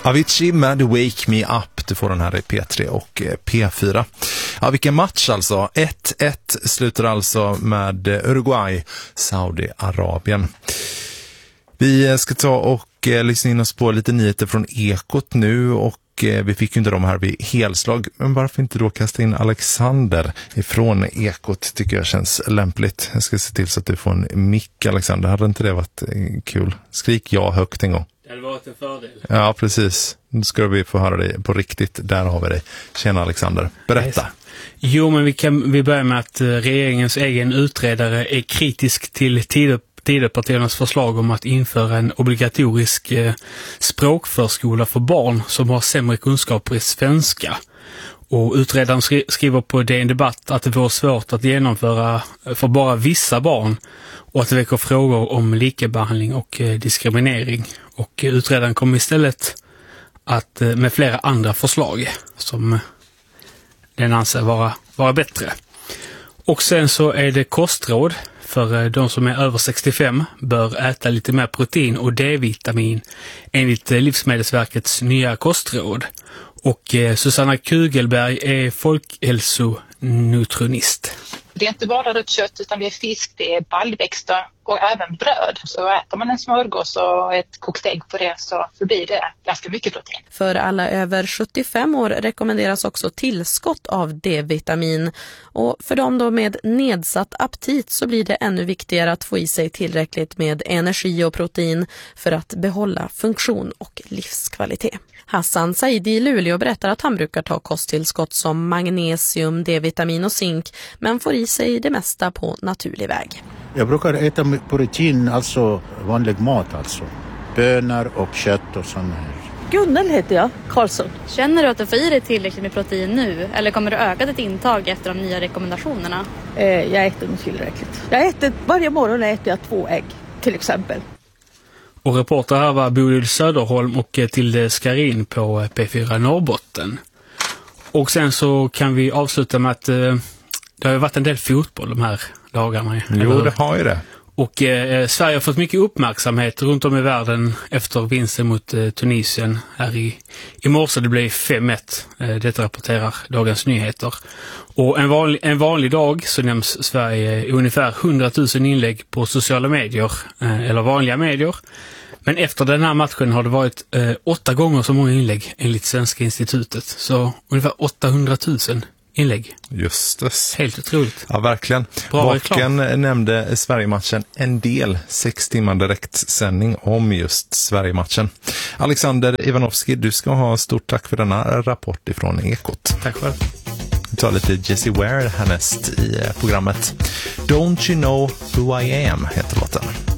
Avicii med Wake Me Up. Du får den här i P3 och P4. Ja, vilken match alltså. 1-1 slutar alltså med Uruguay, Saudiarabien. Vi ska ta och lyssna in oss på lite nyheter från Ekot nu, och vi fick ju inte dem här vid helslag, men varför inte då kasta in Alexander ifrån Ekot, tycker jag känns lämpligt. Jag ska se till så att du får en mick, Alexander. Hade inte det varit kul? Skrik ja högt en gång. Det hade varit en fördel. Ja, precis. Nu ska vi få höra dig på riktigt. Där har vi dig. Tjena Alexander, berätta. Jo, men vi börjar med att regeringens egen utredare är kritisk till Tidöpartiernas förslag om att införa en obligatorisk språkförskola för barn som har sämre kunskaper i svenska. Och utredaren skriver på DN Debatt att det vore svårt att genomföra för bara vissa barn och att det väcker frågor om likabehandling och diskriminering. Och utredaren kommer istället att med flera andra förslag som den anser vara bättre. Och sen så är det kostråd för de som är över 65 bör äta lite mer protein och D-vitamin enligt Livsmedelsverkets nya kostråd. Och Susanna Kugelberg är folkhälsonutritionist. Det är inte bara rött kött utan det är fisk, det är baljväxter och även bröd. Så äter man en smörgås och ett kokt ägg på det så blir det ganska mycket protein. För alla över 75 år rekommenderas också tillskott av D-vitamin. Och för dem då med nedsatt aptit så blir det ännu viktigare att få i sig tillräckligt med energi och protein för att behålla funktion och livskvalitet. Hassan Saidi i Luleå berättar att han brukar ta kosttillskott som magnesium, D-vitamin och zink, men får i sig det mesta på naturlig väg. Jag brukar äta protein, alltså vanlig mat, alltså bönor och kött och sånt här. Gunnel heter jag, Karlsson. Känner du att du får i dig tillräckligt med protein nu, eller kommer du öka ditt intag efter de nya rekommendationerna? Jag äter nog tillräckligt. Varje morgon äter jag 2 ägg till exempel. Och reporter här var Bodil Söderholm och Tilde Skarin på P4 Norrbotten. Och sen så kan vi avsluta med att det har ju varit en del fotboll de här dagarna. Jo, det har ju det. Och Sverige har fått mycket uppmärksamhet runt om i världen efter vinsten mot Tunisien här i morse. Det blev 5-1. Detta rapporterar Dagens Nyheter. Och en vanlig dag så nämns Sverige ungefär 100 000 inlägg på sociala medier eller vanliga medier. Men efter den här matchen har det varit 8 gånger så många inlägg enligt Svenska institutet. Så ungefär 800 000 inlägg. Just det. Helt otroligt. Ja, verkligen. Baken nämnde Sverige-matchen en del. 6 timmar direktsändning om just Sverige-matchen. Alexander Ivanovski, du ska ha stort tack för denna rapport ifrån Ekot. Tack själv. Vi tar lite Jessie Ware härnäst i programmet. Don't You Know Who I Am heter låten.